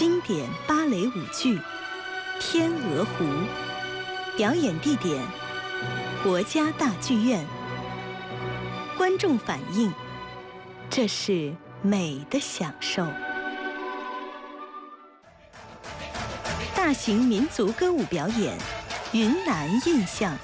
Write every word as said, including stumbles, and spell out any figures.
经典芭蕾舞剧《天鹅湖》，表演地点国家大剧院。观众反映，这是美的享受。大型民族歌舞表演《云南印象》。